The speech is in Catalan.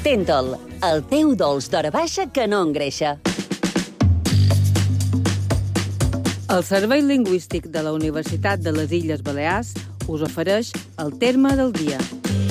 Tentol, el teu dolç d'hora baixa que no engreixa. El Servei Lingüístic de la Universitat de les Illes Balears us ofereix el terme del dia.